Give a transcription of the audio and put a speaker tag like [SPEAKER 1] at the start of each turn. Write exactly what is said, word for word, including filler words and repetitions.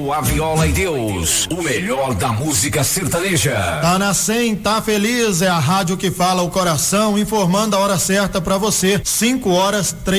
[SPEAKER 1] Rádio A Viola e Deus, o melhor da música sertaneja.
[SPEAKER 2] Tá na cem, tá feliz, é a rádio que fala o coração, informando a hora certa pra você, cinco horas, três